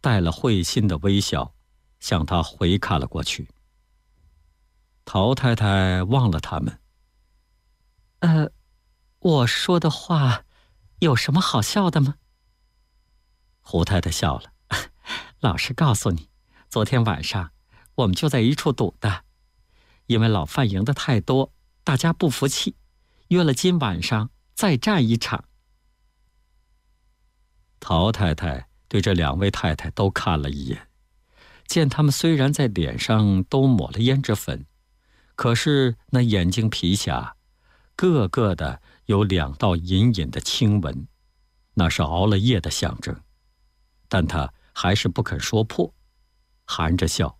带了会心的微笑，向他回看了过去。陶太太望了他们。我说的话有什么好笑的吗？胡太太笑了。老实告诉你，昨天晚上我们就在一处赌的，因为老范赢得太多，大家不服气，约了今晚上再战一场。陶太太对这两位太太都看了一眼，见他们虽然在脸上都抹了胭脂粉，可是那眼睛皮下个个的有2道隐隐的青纹，那是熬了夜的象征。但他还是不肯说破，含着笑